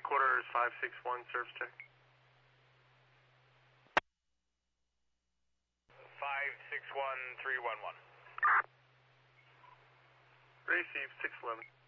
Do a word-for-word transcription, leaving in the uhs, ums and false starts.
headquarters five six one, service check. five six one three one one. Receive six eleven.